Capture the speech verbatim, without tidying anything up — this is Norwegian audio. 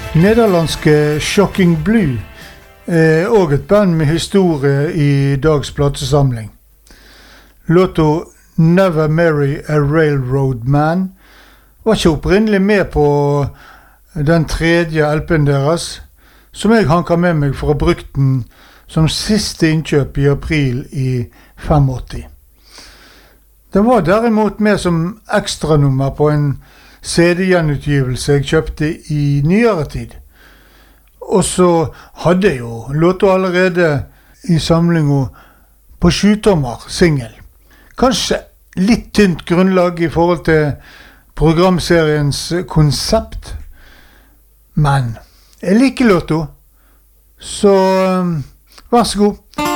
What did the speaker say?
Nederlandske Shocking Blue er også et band med historie i Dags platesamling. Låta Never Marry a Railroad Man var ikke opprinnelig med på den tredje L P-en deres, som jeg hanker med meg for å ha brukt den som siste innkjøp i april i åttifem. Den var derimot med som ekstranummer på en C D-gjenutgivelse jeg kjøpte i nyere tid. Og så hadde jeg jo låta allerede i samlingen på sju-tommer singel. Kanskje litt tynt grunnlag i forhold til programseriens konsept, men jeg liker låta, så vær så god.